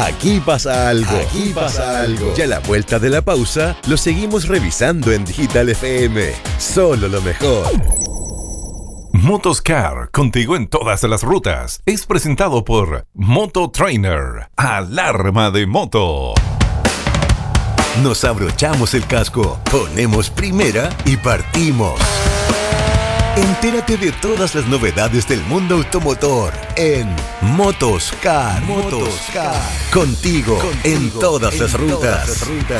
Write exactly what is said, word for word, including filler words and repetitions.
Aquí pasa algo. Aquí pasa algo. Y a la vuelta de la pausa, lo seguimos revisando en Digital F M. Solo lo mejor. Motoscar, contigo en todas las rutas. Es presentado por Moto Trainer. Alarma de moto. Nos abrochamos el casco, ponemos primera y partimos. Entérate de todas las novedades del mundo automotor en Motoscar. Motoscar. Contigo, Contigo en todas, en las, rutas. todas las rutas.